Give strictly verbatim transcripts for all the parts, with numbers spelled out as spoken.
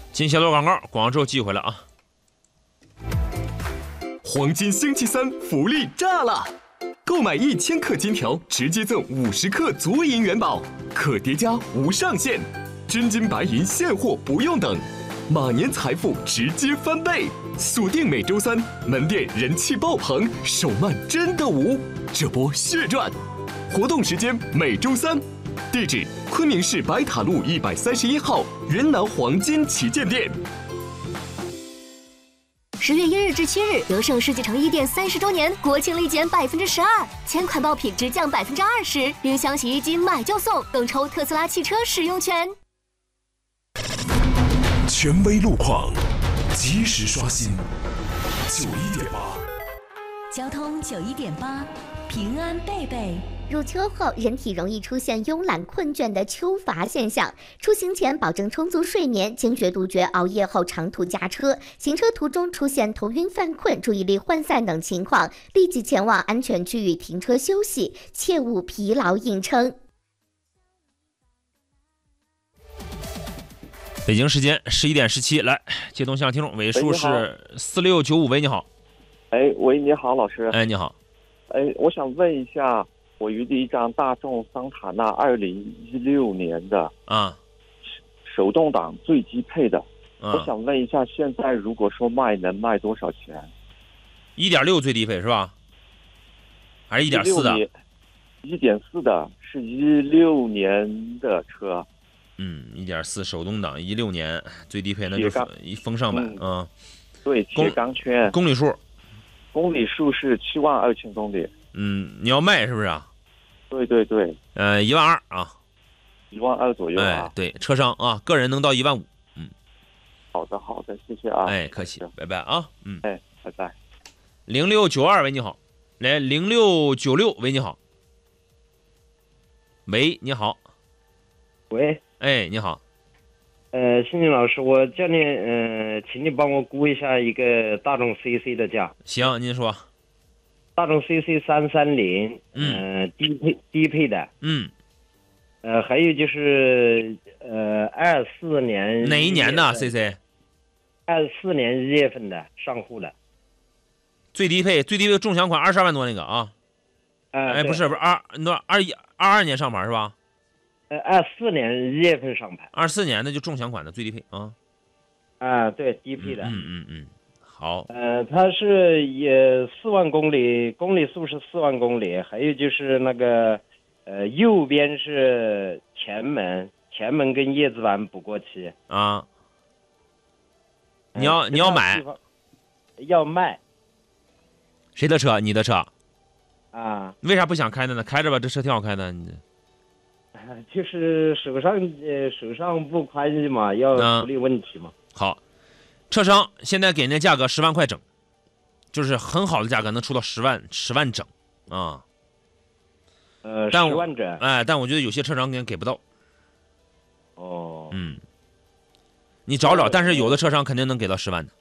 进小段广告，广告之后继续回来啊。 黄金星期三福利炸了！购买一千克金条，直接赠五十克足银元宝，可叠加无上限，真金白银现货不用等，马年财富直接翻倍！锁定每周三，门店人气爆棚，手慢真的无，这波血赚！活动时间每周三，地址昆明市白塔路一百三十一号元南黄金旗舰店。 十月一日至七日，德胜世纪城一店三十周年国庆立减百分之十二，千款爆品直降百分之二十，冰箱、洗衣机买就送，更抽特斯拉汽车使用权。 权威路况，及时刷新。九一点八， 交通九一点八，平安贝贝。 入秋后，人体容易出现慵懒困倦的秋乏现象。出行前保证充足睡眠，坚决杜绝熬夜后长途驾车。行车途中出现头晕犯困、注意力涣散等情况，立即前往安全区域停车休息，切勿疲劳硬撑。 北京时间十一点十七，来接通向听众，尾数是四六九五。喂，你好。 哎，喂，你好，老师。 哎，你好。 哎，我想问一下。我余的一张大众桑塔纳二零一六年的啊， 手动挡最低配的， 啊、 我想问一下，现在如果说卖能卖多少钱？ 一点六最低配是吧？还是一点四的？ 一点四的是一六年的车。 嗯，一点四手动挡，一六年最低配，那就是一风尚版啊、嗯。 对，铁钢圈。 公里数？ 公里数是七万二千公里。 嗯，你要卖是不是啊？ 对对对， 呃，一万二啊， 一万二左右啊。 哎，对，车商啊，个人能到一万五。嗯， 好的好的，谢谢啊。 哎，客气，拜拜啊。嗯， 哎，拜拜。 零六九二，喂，你好。来，零六九六，喂，你好。喂，你好。 喂， 哎，你好。 呃，星星老师，我叫你呃，请你帮我估一下一个大众 C C 的价。 行，您说。 大众 C C 三三零， 嗯， 呃，低配低配的， 嗯， 呃，还有就是呃，二四年哪一年的 C C？ 二四年一月份的上户的， 最低配，最低配中享款二十二万多那个啊， 呃、 哎，不是不是二那二一二二年上牌是吧？ 呃，二四年一月份上牌， 二四年的就中享款的最低配啊， 啊，对，低配的， 嗯嗯嗯。嗯好， 呃，它是也四万公里，公里数是四万公里，还有就是那个，呃，右边是前门，前门跟叶子板补过漆啊。你要、呃、你要买？ 要卖。 谁的车？你的车？ 啊。 为啥不想开的呢？开着吧，这车挺好开的。你就是手上呃手上不宽裕嘛，要处理问题嘛。 嗯、好。车商现在给人家价格十万块整，就是很好的价格，能出到十万十万整啊。 呃， 但十万整。 哎，但我觉得有些车商给给不到。 哦。 嗯。你找找，但是有的车商肯定能给到十万的。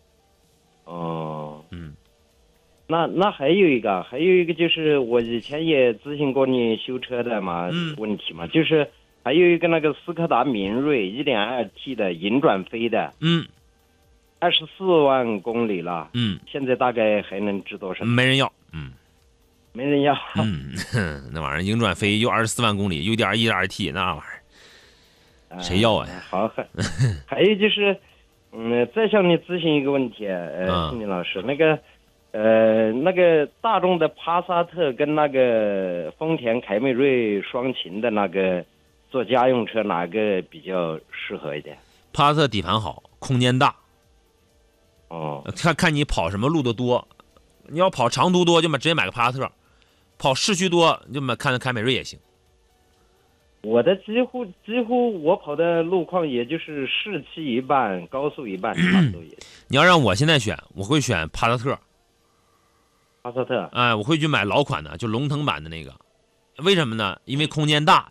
哦。 嗯。 那那还有一个，还有一个就是我以前也咨询过你修车的嘛、 嗯、 问题嘛，就是还有一个那个斯柯达明锐 一点二 T 的银转飞的。 嗯。 二十四万公里了， 嗯， 现在大概还能值多少？ 没人要，嗯， 没人要， 嗯，那玩意儿鹰转飞又二十四万公里，又点一点二 T， 那玩意儿，谁要啊？ 好，还还有就是，嗯，再向你咨询一个问题，呃，心理老师，那个，呃，那个大众的帕萨特跟那个丰田凯美瑞双擎的那个做家用车，哪个比较适合一点？ 帕萨特底盘好，空间大。 哦， 看看你跑什么路的多，你要跑长途多就买直接买个帕萨特，跑市区多就买看凯美瑞也行。 我的几乎几乎我跑的路况也就是市区一半，高速一半，差不多也。 你要让我现在选，我会选帕萨特。 帕萨特， 哎，我会去买老款的，就龙腾版的那个。为什么呢？因为空间大。